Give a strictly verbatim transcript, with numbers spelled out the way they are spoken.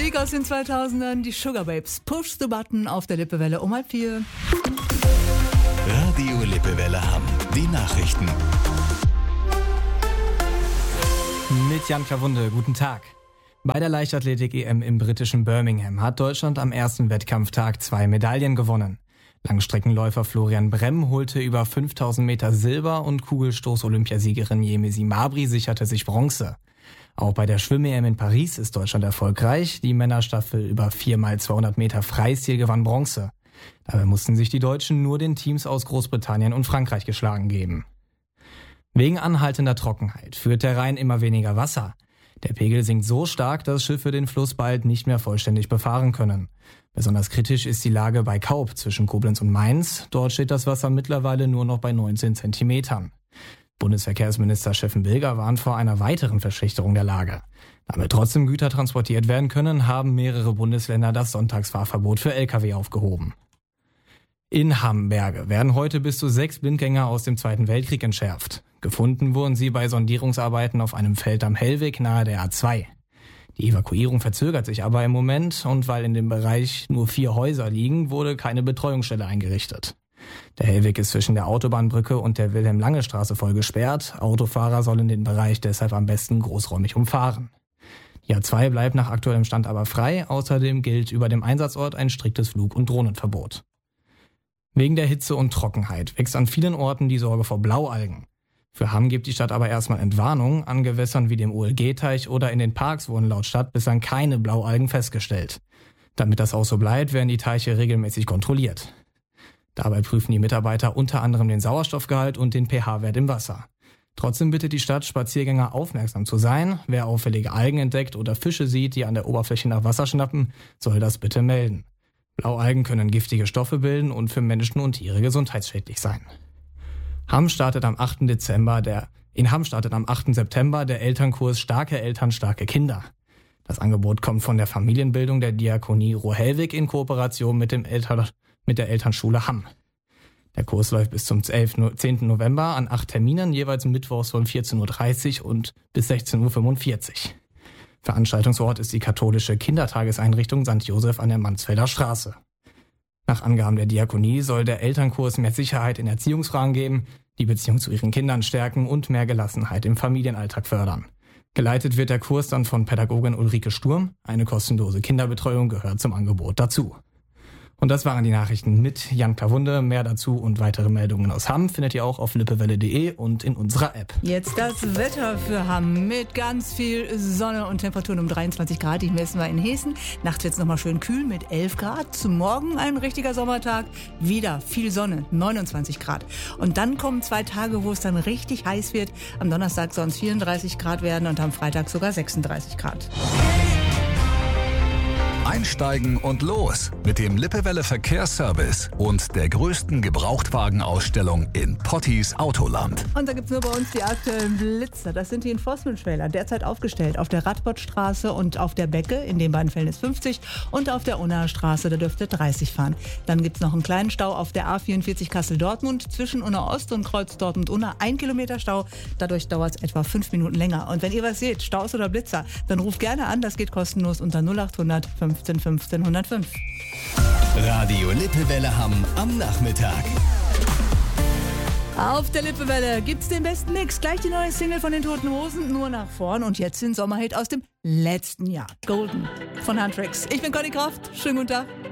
Musik aus den zweitausendern, die Sugar Babes. Push the button auf der Lippewelle um halb vier. Radio Lippewelle Hamm. Die Nachrichten. Mit Jan Klawunde, guten Tag. Bei der Leichtathletik-E M im britischen Birmingham hat Deutschland am ersten Wettkampftag zwei Medaillen gewonnen. Langstreckenläufer Florian Bremm holte über fünftausend Meter Silber und Kugelstoß-Olympiasiegerin Yemisi Mabry sicherte sich Bronze. Auch bei der Schwimm-E M in Paris ist Deutschland erfolgreich. Die Männerstaffel über vier mal zweihundert Meter Freistil gewann Bronze. Dabei mussten sich die Deutschen nur den Teams aus Großbritannien und Frankreich geschlagen geben. Wegen anhaltender Trockenheit führt der Rhein immer weniger Wasser. Der Pegel sinkt so stark, dass Schiffe den Fluss bald nicht mehr vollständig befahren können. Besonders kritisch ist die Lage bei Kaub zwischen Koblenz und Mainz. Dort steht das Wasser mittlerweile nur noch bei neunzehn Zentimetern. Bundesverkehrsminister Steffen Bilger warnt vor einer weiteren Verschlechterung der Lage. Damit trotzdem Güter transportiert werden können, haben mehrere Bundesländer das Sonntagsfahrverbot für L K W aufgehoben. In Hamberge werden heute bis zu sechs Blindgänger aus dem Zweiten Weltkrieg entschärft. Gefunden wurden sie bei Sondierungsarbeiten auf einem Feld am Hellweg nahe der A zwei. Die Evakuierung verzögert sich aber im Moment und weil in dem Bereich nur vier Häuser liegen, wurde keine Betreuungsstelle eingerichtet. Der Hellweg ist zwischen der Autobahnbrücke und der Wilhelm-Lange-Straße voll gesperrt. Autofahrer sollen den Bereich deshalb am besten großräumig umfahren. Die A zwei bleibt nach aktuellem Stand aber frei. Außerdem gilt über dem Einsatzort ein striktes Flug- und Drohnenverbot. Wegen der Hitze und Trockenheit wächst an vielen Orten die Sorge vor Blaualgen. Für Hamm gibt die Stadt aber erstmal Entwarnung. An Gewässern wie dem O L G-Teich oder in den Parks wurden laut Stadt bislang keine Blaualgen festgestellt. Damit das auch so bleibt, werden die Teiche regelmäßig kontrolliert. Dabei prüfen die Mitarbeiter unter anderem den Sauerstoffgehalt und den pH-Wert im Wasser. Trotzdem bittet die Stadt Spaziergänger aufmerksam zu sein. Wer auffällige Algen entdeckt oder Fische sieht, die an der Oberfläche nach Wasser schnappen, soll das bitte melden. Blaualgen können giftige Stoffe bilden und für Menschen und Tiere gesundheitsschädlich sein. Hamm startet am achten Dezember der, in Hamm startet am achten September der Elternkurs Starke Eltern, starke Kinder. Das Angebot kommt von der Familienbildung der Diakonie Rohellwig in Kooperation mit dem Eltern, mit der Elternschule Hamm. Der Kurs läuft bis zum zehnten November an acht Terminen, jeweils mittwochs von vierzehn Uhr dreißig und bis sechzehn Uhr fünfundvierzig. Veranstaltungsort ist die katholische Kindertageseinrichtung Sankt Josef an der Mansfelder Straße. Nach Angaben der Diakonie soll der Elternkurs mehr Sicherheit in Erziehungsfragen geben, die Beziehung zu ihren Kindern stärken und mehr Gelassenheit im Familienalltag fördern. Geleitet wird der Kurs dann von Pädagogin Ulrike Sturm. Eine kostenlose Kinderbetreuung gehört zum Angebot dazu. Und das waren die Nachrichten mit Jan Klawunde. Mehr dazu und weitere Meldungen aus Hamm findet ihr auch auf lippewelle punkt de und in unserer App. Jetzt das Wetter für Hamm mit ganz viel Sonne und Temperaturen um dreiundzwanzig Grad. Die messen wir in Hessen. Nachts wird es nochmal schön kühl mit elf Grad. Zum Morgen ein richtiger Sommertag. Wieder viel Sonne, neunundzwanzig Grad. Und dann kommen zwei Tage, wo es dann richtig heiß wird. Am Donnerstag sollen es vierunddreißig Grad werden und am Freitag sogar sechsunddreißig Grad. Einsteigen und los mit dem Lippewelle Verkehrsservice und der größten Gebrauchtwagenausstellung in Potties Autoland. Und da gibt's nur bei uns die aktuellen Blitzer. Das sind die Enforcement-Trailer, derzeit aufgestellt auf der Radbottstraße und auf der Becke. In den beiden Fällen ist fünfzig und auf der Unnaer Straße, da dürfte dreißig fahren. Dann gibt's noch einen kleinen Stau auf der A vierundvierzig Kassel-Dortmund zwischen Unna Ost und Kreuz Dortmund-Unna. Ein Kilometer Stau, dadurch dauert es etwa fünf Minuten länger. Und wenn ihr was seht, Staus oder Blitzer, dann ruft gerne an, das geht kostenlos unter null achthundert fünfzehn fünfzehn hundertfünf. Radio Lippewelle Hamm am Nachmittag. Auf der Lippewelle gibt's den besten Mix. Gleich die neue Single von den Toten Hosen, nur nach vorn. Und jetzt den Sommerhit aus dem letzten Jahr. Golden von Huntrix. Ich bin Conny Kraft. Schönen guten Tag.